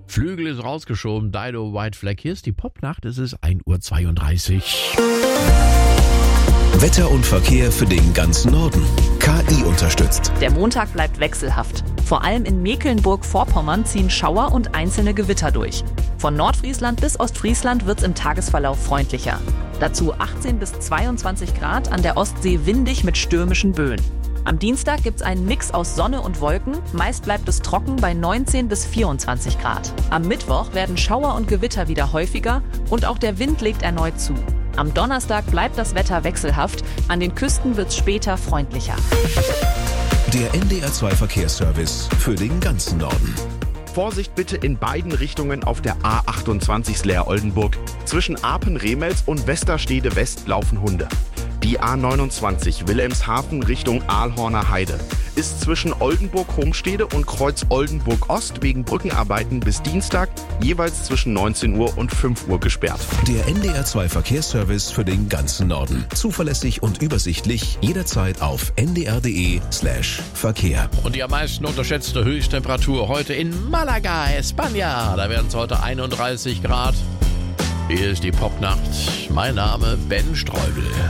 Flügel ist rausgeschoben, Dido, White Flag. Hier ist die Popnacht, es ist 1:32 Uhr. Wetter und Verkehr für den ganzen Norden. KI unterstützt. Der Montag bleibt wechselhaft. Vor allem in Mecklenburg-Vorpommern ziehen Schauer und einzelne Gewitter durch. Von Nordfriesland bis Ostfriesland wird's im Tagesverlauf freundlicher. Dazu 18 bis 22 Grad, an der Ostsee windig mit stürmischen Böen. Am Dienstag gibt's einen Mix aus Sonne und Wolken. Meist bleibt es trocken bei 19 bis 24 Grad. Am Mittwoch werden Schauer und Gewitter wieder häufiger und auch der Wind legt erneut zu. Am Donnerstag bleibt das Wetter wechselhaft. An den Küsten wird's später freundlicher. Der NDR2 Verkehrsservice für den ganzen Norden. Vorsicht bitte in beiden Richtungen auf der A28 Leer-Oldenburg. Zwischen Apen-Remels und Westerstede West laufen Hunde. Die A29 Wilhelmshaven Richtung Aalhorner Heide ist zwischen Oldenburg-Homstede und Kreuz Oldenburg-Ost wegen Brückenarbeiten bis Dienstag jeweils zwischen 19 Uhr und 5 Uhr gesperrt. Der NDR2 Verkehrsservice für den ganzen Norden. Zuverlässig und übersichtlich, jederzeit auf ndr.de/Verkehr. Und die am meisten unterschätzte Höchsttemperatur heute in Malaga, España. Da werden es heute 31 Grad. Hier ist die Popnacht. Mein Name Ben Streubel.